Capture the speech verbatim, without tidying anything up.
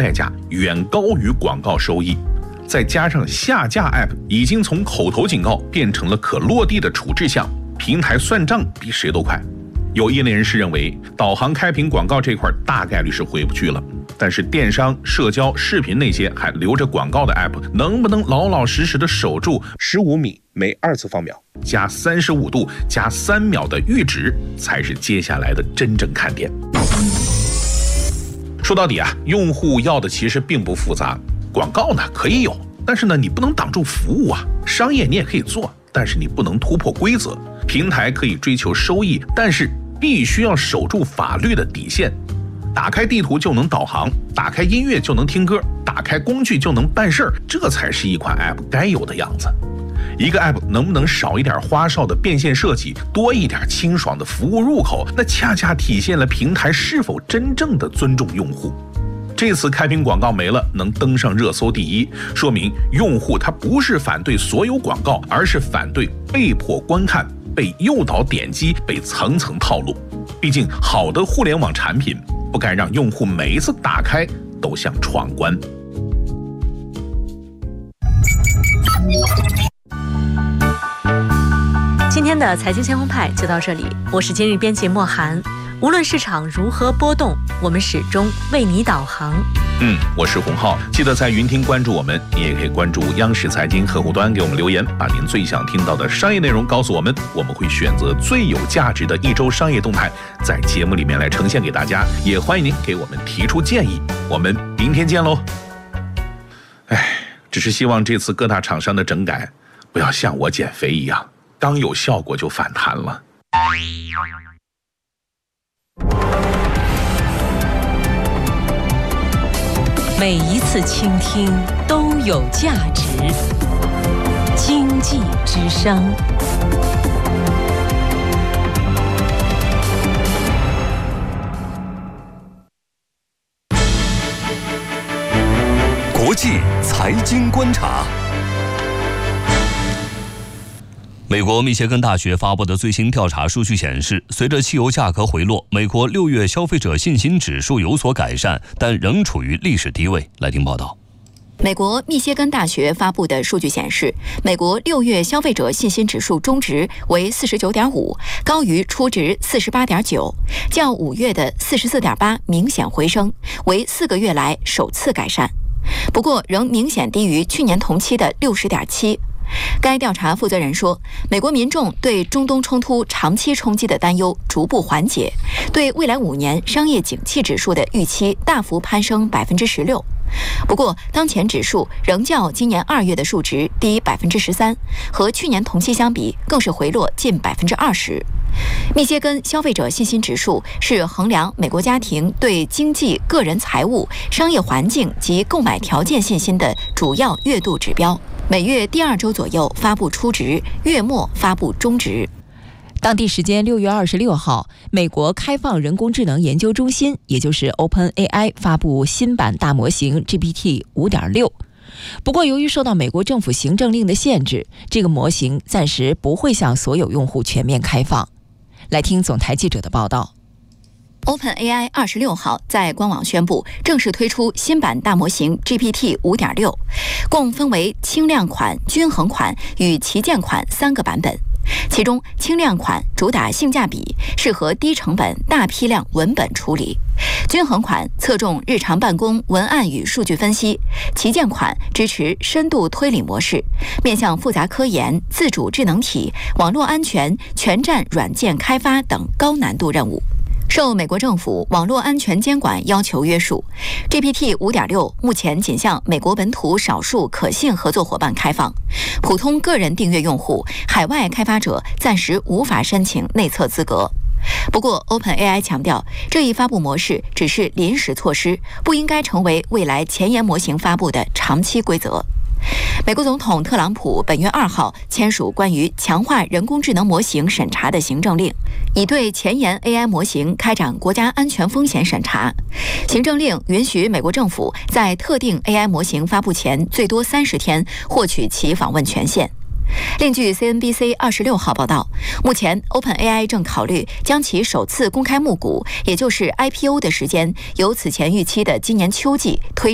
代价远高于广告收益。再加上下架 App 已经从口头警告变成了可落地的处置项，平台算账比谁都快。有业内人士认为，导航开屏广告这块大概率是回不去了，但是电商、社交、视频那些还留着广告的 App 能不能老老实实的守住十五米每二次方秒加三十五度加三秒的阈值，才是接下来的真正看点。说到底啊，用户要的其实并不复杂，广告呢可以有，但是呢你不能挡住服务啊。商业你也可以做，但是你不能突破规则。平台可以追求收益，但是必须要守住法律的底线。打开地图就能导航，打开音乐就能听歌，打开工具就能办事儿，这才是一款 App 该有的样子。一个 App 能不能少一点花哨的变现设计，多一点清爽的服务入口，那恰恰体现了平台是否真正的尊重用户。这次开屏广告没了，能登上热搜第一，说明用户他不是反对所有广告，而是反对被迫观看、被诱导点击、被层层套路。毕竟好的互联网产品不该让用户每一次打开都像闯关。 今天的财经先锋派就到这里，我是今日编辑莫涵。无论市场如何波动，我们始终为你导航。 嗯，我是洪浩，记得在云听关注我们，你也可以关注央视财经客户端，给我们留言，把您最想听到的商业内容告诉我们，我们会选择最有价值的一周商业动态，在节目里面来呈现给大家。也欢迎您给我们提出建议，我们明天见喽。哎，只是希望这次各大厂商的整改不要像我减肥一样，刚有效果就反弹了。 每一次倾听都有价值。经济之声。 国际财经观察。美国密歇根大学发布的最新调查数据显示，随着汽油价格回落，美国六月消费者信心指数有所改善，但仍处于历史低位。来听报道。 美国密歇根大学发布的数据显示，美国六月消费者信心指数中值为 四十九点五， 高于初值 四十八点九， 较五月的 四十四点八 明显回升，为四个月来首次改善。不过，仍明显低于去年同期的 六十点七。该调查负责人说，美国民众对中东冲突长期冲击的担忧逐步缓解，对未来五年商业景气指数的预期大幅攀升 百分之十六。不过，当前指数仍较今年二月的数值低 百分之十三， 和去年同期相比更是回落近 百分之二十。密歇根消费者信心指数是衡量美国家庭对经济、个人财务、商业环境及购买条件信心的主要月度指标。每月第二周左右发布初值，月末发布中值。 当地时间六月二十六号，美国开放人工智能研究中心，也就是 OpenAI 发布新版大模型 G P T 五点六。不过，由于受到美国政府行政令的限制，这个模型暂时不会向所有用户全面开放。来听总台记者的报道。 OpenAI 二十六号在官网宣布正式推出新版大模型 G P T 五点六， 共分为轻量款、均衡款与旗舰款三个版本。其中轻量款主打性价比，适合低成本大批量文本处理；均衡款侧重日常办公文案与数据分析；旗舰款支持深度推理模式，面向复杂科研、自主智能体、网络安全、全站软件开发等高难度任务。受美国政府网络安全监管要求约束， G P T 五点六 目前仅向美国本土少数可信合作伙伴开放，普通个人订阅用户、海外开发者暂时无法申请内测资格。不过 OpenAI 强调，这一发布模式只是临时措施，不应该成为未来前沿模型发布的长期规则。美国总统特朗普本月二号签署关于强化人工智能模型审查的行政令，已对前沿 A I 模型开展国家安全风险审查。行政令允许美国政府在特定 A I 模型发布前最多三十天获取其访问权限。另据 C N B C 二十六号报道，目前 OpenAI 正考虑将其首次公开募股，也就是 I P O 的时间，由此前预期的今年秋季推